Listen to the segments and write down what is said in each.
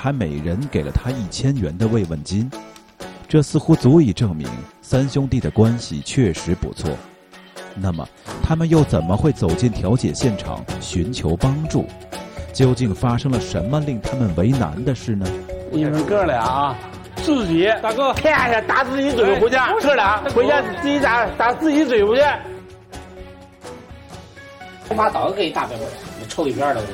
还每人给了他1000元的慰问金，这似乎足以证明三兄弟的关系确实不错。那么，他们又怎么会走进调解现场寻求帮助？究竟发生了什么令他们为难的事呢？ 你们哥俩自己大哥天下打自己嘴回家，哥俩回家自己打自己嘴巴去。 我妈早就给一大背包，你抽一边了就。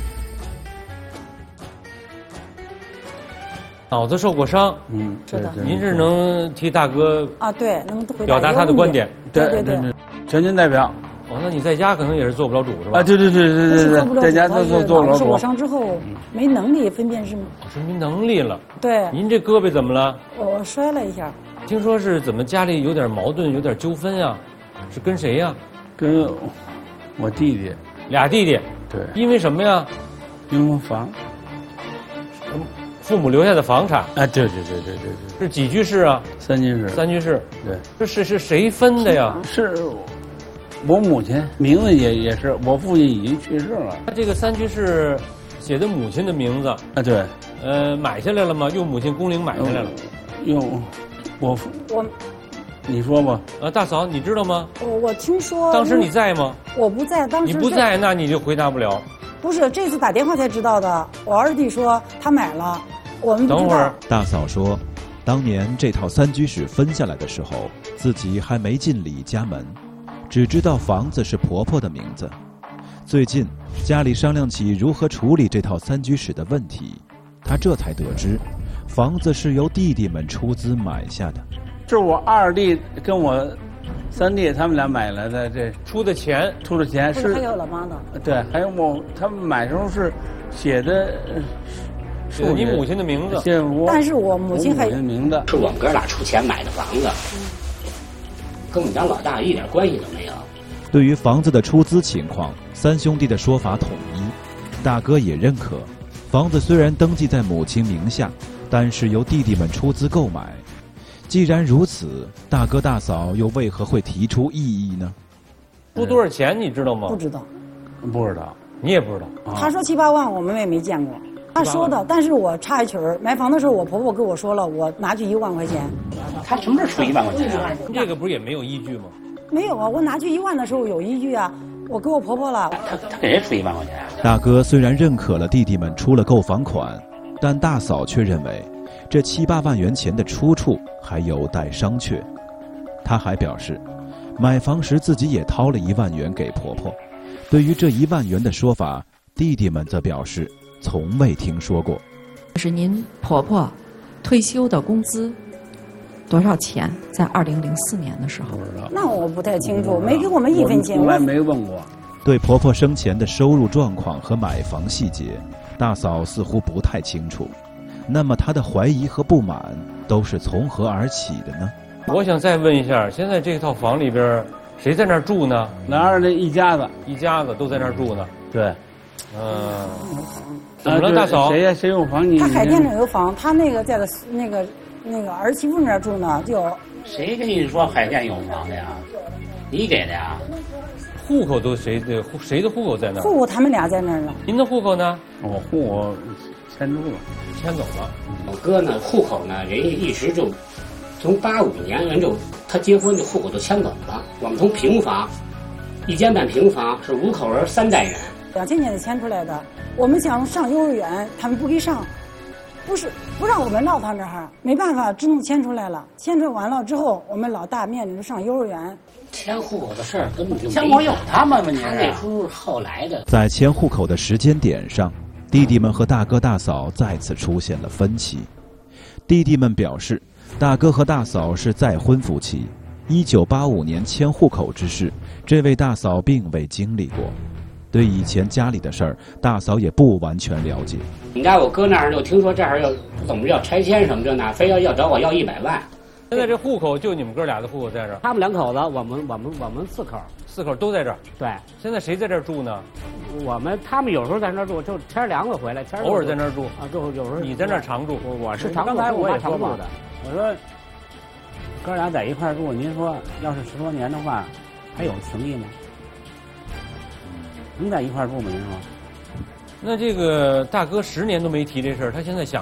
脑子受过伤， 是的。 您是能替大哥啊，对，能表达他的观点， 对， 全权代表。 哦，那你在家可能也是做不了主是吧？ 啊，对，在家做不了主。 受过伤之后没能力分辨是没能力了。 对。 您这胳膊怎么了？ 我摔了一下。 听说是怎么家里有点矛盾，有点纠纷呀？是跟谁呀？ 跟我弟弟。 俩弟弟。 对。 因为什么呀？ 因为房。 父母留下的房产。 啊，对。 是几居室啊 ？3居室。 3居室。 对。 这是谁分的呀？ 是我母亲，名字也是，我父亲已经去世了。 他这个3居室写的母亲的名字。 啊，对。 买下来了吗？用母亲工龄买下来了。 用我。你说吧。 大嫂，你知道吗？ 我听说。 当时你在吗？ 我不在，当时。 你不在，那你就回答不了。 不是，这次打电话才知道的。我二弟说他买了，我们不知道。 等会儿， 大嫂说，当年这套3居室分下来的时候，自己还没进李家门，只知道房子是婆婆的名字。最近家里商量起如何处理这套3居室的问题，她这才得知，房子是由弟弟们出资买下的。 是我二弟跟我3弟他们俩买来的，这出的钱是还有老妈的。 对，还有他们买时候是写的是你母亲的名字， 但是我母亲还的名字是我们哥俩出钱买的房子，跟我们家老大一点关系都没有。 对于房子的出资情况，三兄弟的说法统一，大哥也认可。房子虽然登记在母亲名下，但是由弟弟们出资购买。既然如此，大哥大嫂又为何会提出异议呢？ 出多少钱你知道吗？ 不知道。 不知道。 你也不知道。 他说7、8万，我们也没见过。他说的，但是我插一曲儿，买房的时候我婆婆跟我说了，我拿去1万块钱。 他什么时候出1万块钱啊？ 这个不是也没有依据吗？ 没有啊，我拿去1万的时候有依据啊，我给我婆婆了。 他给谁出1万块钱啊？ 大哥虽然认可了弟弟们出了购房款，但大嫂却认为这7、8万元钱的出处还有待商榷。她还表示，买房时自己也掏了1万元给婆婆。对于这1万元的说法，弟弟们则表示从未听说过。 是您婆婆退休的工资多少钱？在2004年的时候。 那我不太清楚，没给我们1分钱。 从来没问过。 对婆婆生前的收入状况和买房细节，大嫂似乎不太清楚。那么她的怀疑和不满都是从何而起的呢？ 我想再问一下，现在这套房里边谁在那儿住呢？ 男儿的一家子都在那儿住呢。 对。 怎么了，大嫂？ 谁呀？谁有房？ 他海淀那有房，他那个在那个儿媳妇那儿住呢，就。 谁跟你说海淀有房的呀？你给的呀？ 户口都谁的户口在那儿？ 户口他们俩在那儿呢。 您的户口呢？ 我户口迁出了， 迁走了。 我哥呢，户口呢，人家一直就从85年人就他结婚就户口就迁走了。我们从平房1间半平房是5口人3代人。 2000年的迁出来的，我们想上幼儿园，他们不给上，不让我们闹他那儿，没办法，只能迁出来了。迁出完了之后，我们老大面临着上幼儿园。 迁户口的事儿根本就迁我有他们吗？你他那时候后来的。 在迁户口的时间点上，弟弟们和大哥大嫂再次出现了分歧。弟弟们表示，大哥和大嫂是再婚夫妻，1985年迁户口之事，这位大嫂并未经历过。对以前家里的事儿，大嫂也不完全了解。 我们家我哥那儿就听说这儿要怎么要拆迁什么这那，非要找我要100万。 现在这户口就你们哥俩的户口在这儿？ 他们2口子，我们4口 ，4口都在这儿。 对， 现在谁在这儿住呢？ 他们有时候在那儿住，就天凉了回来， 偶尔在那儿住啊，就有时候你在那儿常住。 我是常住，我也常住的。我说哥俩在一块儿住，您说要是10多年的话，还有情谊吗？能在一块儿住吗？您说？ 那这个大哥10年都没提这事儿，他现在想。